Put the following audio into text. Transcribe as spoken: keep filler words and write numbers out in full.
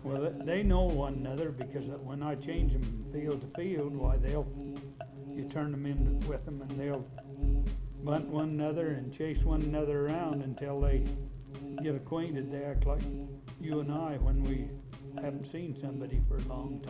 Well, they- they know one another because when I change them field to field, why, they'll, you turn them in with them and they'll bunt one another and chase one another around until they get acquainted. They act like you and I when we haven't seen somebody for a long time.